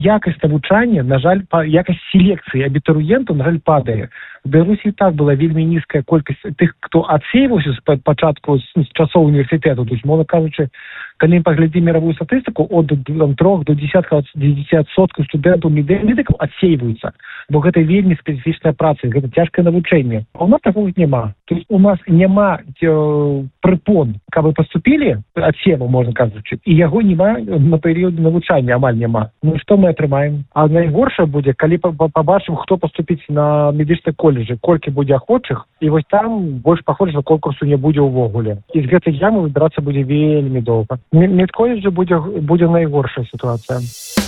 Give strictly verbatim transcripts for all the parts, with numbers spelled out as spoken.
Якасць навучання, на жаль, па якасць селекцыі абітурыентаў, на жаль, падае. В Беларусі і так была вельмі нізкая колькасць тых, хто адсейваўся з пачатку з, з часоў універсітэту. То есть, мовна кажучы, калі мы паглядзім мировую статыстыку, от трох до десяткаў соткаў студэнтаў медыкаў адсейваюцца, бо гэта вельмі спецыфічная праца, гэта цяжкае навучанне. А у нас такого няма. То есть у нас няма э, прыпон, каб вы паступілі адсеву, можна кажучы, і яго няма на перыяд навучання, амаль няма. Ну што мы атрымаем? А найгоршае будзе, калі пабачым, хто паступіць на медычны коледжы, колькі будзе ахвочых, і вось там больш паходжа на конкурсу не будзе ўвогуле. І з гэтай ямы выбірацца будзе вельмі доўга. Медколеджы будзе, будзе найгоршая сітуацыя.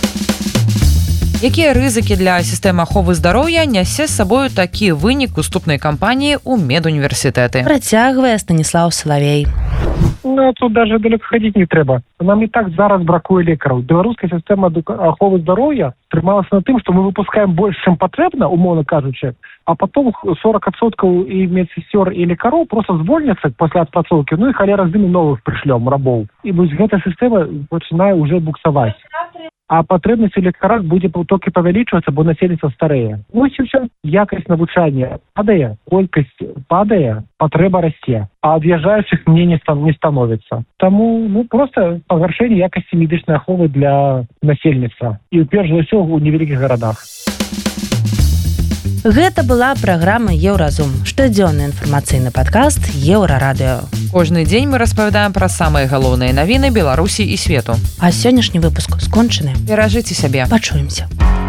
Якія рызыкі для сістэмы аховы здароўя нясе з сабою такі вынік уступнай кампаніі ў медуніверсітэты? Працягвае Станіслаў Салавей. Ну, тут даже далеко ходить не трэба. Нам і так зараз бракуе лекараў. Беларуская сістэма аховы здароўя трымалася на тым, што мы выпускаем больш, чым патрэбна, умоўна кажучы, а потом сорок адсоткаў і медсестёр і лекароў просто звольняцца пасля адпрацоўкі, ну і халера з імі новых прышлём рабоў. І вось гэта сістэма пачынае ўжо буксаваць. А патрэбнасць у лекарах будзе толькі павялічвацца, бо насельніцтва старэе. Ну і ўсё, якасць навучання падае, колькасць падае, патрэба расце, а ад'язджаючых мне не, стан, не становіцца. Таму ну, проста пагаршэнне якасці медычнай аховы для насельніцтва. І перш за ўсё у невялікіх гарадах. Гэта была праграма Еўразум, штодзённы інфармацыйны падкаст Еўрарадыё. Кожны дзень мы распавядаем пра самыя галоўныя навіны Беларусі і свету. А сённяшні выпуск скончаны. Беражыце сябе. Пачуемся.